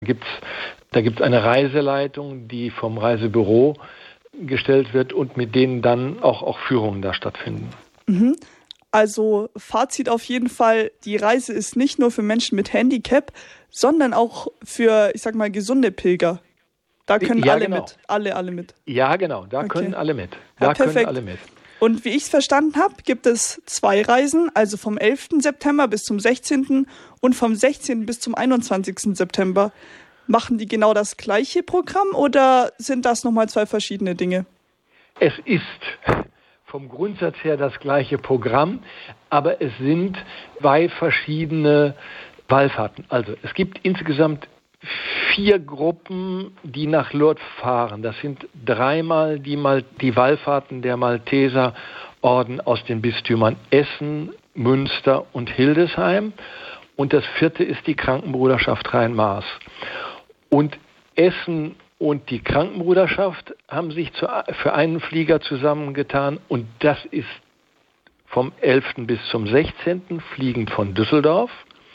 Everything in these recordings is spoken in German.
Da gibt's eine Reiseleitung, die vom Reisebüro gestellt wird und mit denen dann auch Führungen da stattfinden. Mhm. Also Fazit auf jeden Fall, die Reise ist nicht nur für Menschen mit Handicap, sondern auch für, ich sag mal, gesunde Pilger. Da können alle mit. Alle mit. Ja, genau, da können alle mit. Können alle mit. Und wie ich es verstanden habe, gibt es 2 Reisen, also vom 11. September bis zum 16. und vom 16. bis zum 21. September. Machen die genau das gleiche Programm oder sind das nochmal 2 verschiedene Dinge? Es ist vom Grundsatz her das gleiche Programm, aber es sind 2 verschiedene Wallfahrten. Also es gibt insgesamt 4 Gruppen, die nach Lourdes fahren. Das sind 3-mal die Wallfahrten der Malteserorden aus den Bistümern Essen, Münster und Hildesheim. Und das 4. ist die Krankenbruderschaft Rhein-Maas. Und Essen und die Krankenbruderschaft haben sich für einen Flieger zusammengetan. Und das ist vom 11. bis zum 16. fliegend von Düsseldorf.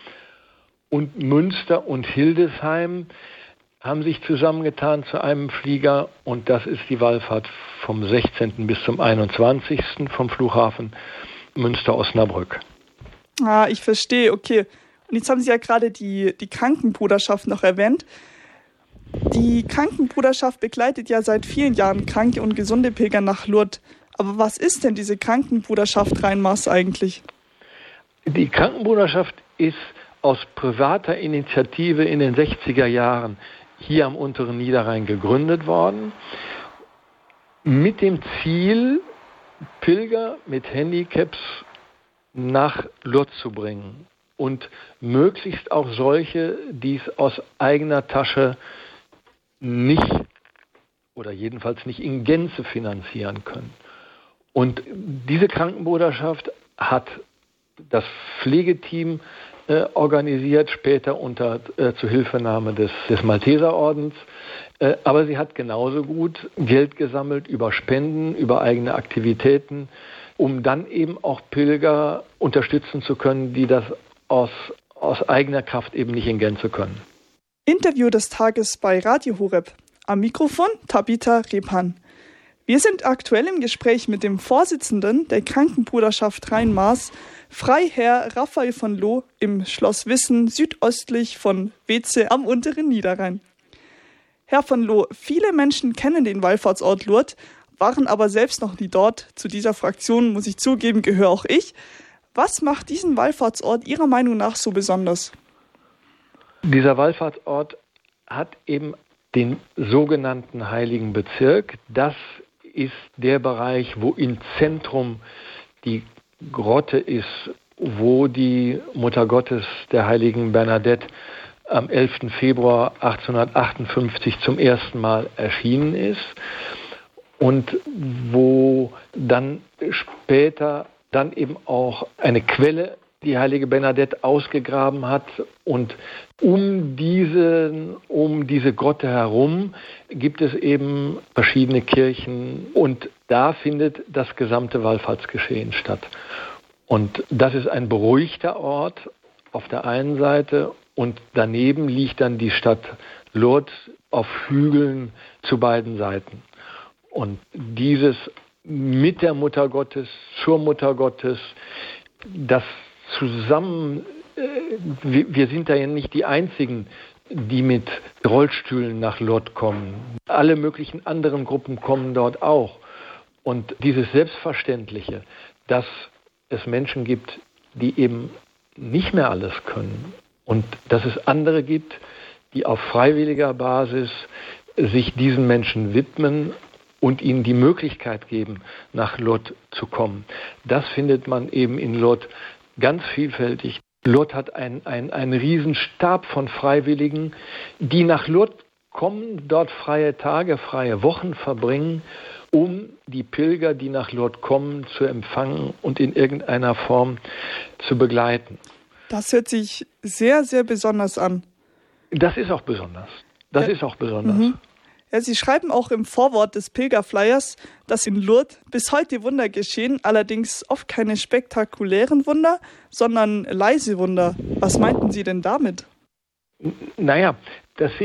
Und Münster und Hildesheim haben sich zusammengetan zu einem Flieger. Und das ist die Wallfahrt vom 16. bis zum 21. vom Flughafen Münster-Osnabrück. Ah, ich verstehe, okay. Und jetzt haben Sie ja gerade die Krankenbruderschaft noch erwähnt. Die Krankenbruderschaft begleitet ja seit vielen Jahren kranke und gesunde Pilger nach Lourdes. Aber was ist denn diese Krankenbruderschaft Rhein-Maas eigentlich? Die Krankenbruderschaft ist aus privater Initiative in den 60er Jahren hier am unteren Niederrhein gegründet worden, mit dem Ziel, Pilger mit Handicaps nach Lourdes zu bringen und möglichst auch solche, die es aus eigener Tasche nicht oder jedenfalls nicht in Gänze finanzieren können. Und diese Krankenbruderschaft hat das Pflegeteam organisiert, später unter Zuhilfenahme des Malteserordens. Aber sie hat genauso gut Geld gesammelt über Spenden, über eigene Aktivitäten, um dann eben auch Pilger unterstützen zu können, die das aus eigener Kraft eben nicht in Gänze können. Interview des Tages bei Radio Horeb. Am Mikrofon Tabitha Repan. Wir sind aktuell im Gespräch mit dem Vorsitzenden der Krankenbruderschaft Rhein-Maas, Freiherr Raphael von Loo im Schloss Wissen südöstlich von Weze am unteren Niederrhein. Herr von Loo, viele Menschen kennen den Wallfahrtsort Lourdes, waren aber selbst noch nie dort. Zu dieser Fraktion, muss ich zugeben, gehöre auch ich. Was macht diesen Wallfahrtsort Ihrer Meinung nach so besonders? Dieser Wallfahrtsort hat eben den sogenannten Heiligen Bezirk. Das ist der Bereich, wo im Zentrum die Grotte ist, wo die Mutter Gottes der heiligen Bernadette am 11. Februar 1858 zum ersten Mal erschienen ist und wo dann später dann eben auch eine Quelle die heilige Bernadette ausgegraben hat und um diese Grotte herum gibt es eben verschiedene Kirchen und da findet das gesamte Wallfahrtsgeschehen statt. Und das ist ein beruhigter Ort auf der einen Seite und daneben liegt dann die Stadt Lourdes auf Hügeln zu beiden Seiten. Und dieses mit der Mutter Gottes, zur Mutter Gottes, das zusammen, wir sind da ja nicht die Einzigen, die mit Rollstühlen nach Lourdes kommen. Alle möglichen anderen Gruppen kommen dort auch. Und dieses Selbstverständliche, dass es Menschen gibt, die eben nicht mehr alles können und dass es andere gibt, die auf freiwilliger Basis sich diesen Menschen widmen und ihnen die Möglichkeit geben, nach Lourdes zu kommen. Das findet man eben in Lourdes ganz vielfältig. Lourdes hat einen riesen Stab von Freiwilligen, die nach Lourdes kommen, dort freie Tage, freie Wochen verbringen, um die Pilger, die nach Lourdes kommen, zu empfangen und in irgendeiner Form zu begleiten. Das hört sich sehr, sehr besonders an. Das ist auch besonders. Mhm. Ja, Sie schreiben auch im Vorwort des Pilgerflyers, dass in Lourdes bis heute Wunder geschehen, allerdings oft keine spektakulären Wunder, sondern leise Wunder. Was meinten Sie denn damit? Naja, Das